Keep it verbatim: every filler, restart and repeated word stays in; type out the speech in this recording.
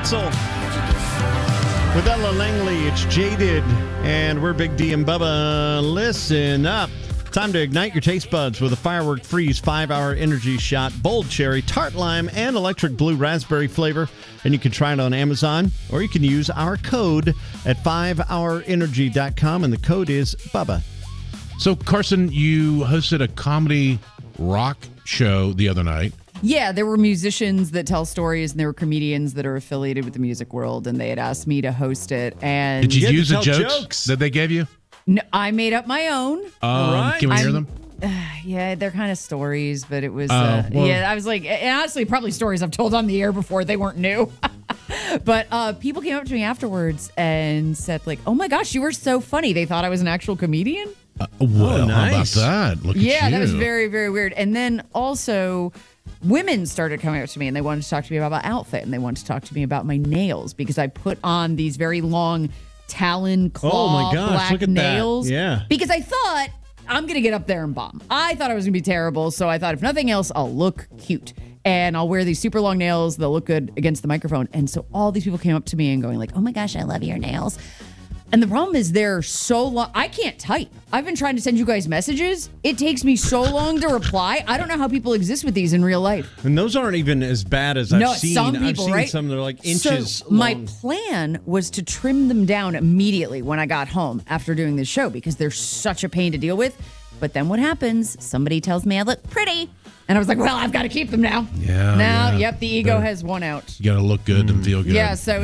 Wetzel. With Ella Langley, it's Jaded. And we're Big D and Bubba. Listen up. Time to ignite your taste buds with a Firework Freeze five-hour energy shot, bold cherry, tart lime, and electric blue raspberry flavor. And you can try it on Amazon, or you can use our code at five hour energy dot com, and the code is Bubba. So, Carson, you hosted a comedy rock show the other night. Yeah, there were musicians that tell stories, and there were comedians that are affiliated with the music world, and they had asked me to host it. And Did you, You use the had to tell jokes, jokes. that they gave you? No, I made up my own. Um, right. Can we hear I'm- them? Yeah, they're kind of stories, but it was, Oh, uh, well- yeah, I was like, and honestly, probably stories I've told on the air before. They weren't new. But uh, people came up to me afterwards and said, like, oh my gosh, you were so funny. They thought I was an actual comedian. Uh, well, nice. how about that? Look at Yeah, you. that was very, very weird. And then also, women started coming up to me and they wanted to talk to me about my outfit, and they wanted to talk to me about my nails because I put on these very long talon claw Oh my gosh, black look at that. nails. Yeah. Because I thought I'm going to get up there and bomb. I thought I was going to be terrible, so I thought if nothing else, I'll look cute. And I'll wear these super long nails. They'll look good against the microphone. And so all these people came up to me and going like, oh my gosh, I love your nails. And the problem is they're so long. I can't type. I've been trying to send you guys messages. It takes me so long to reply. I don't know how people exist with these in real life. And those aren't even as bad as I've no, seen. some I've people, seen right? some that are like inches so my long. plan was to trim them down immediately when I got home after doing this show because they're such a pain to deal with. But then what happens? Somebody tells me I look pretty. And I was like, well, I've got to keep them now. Yeah, Now, yeah. yep, the ego They're- has won out. You got to look good and feel good. Yeah, so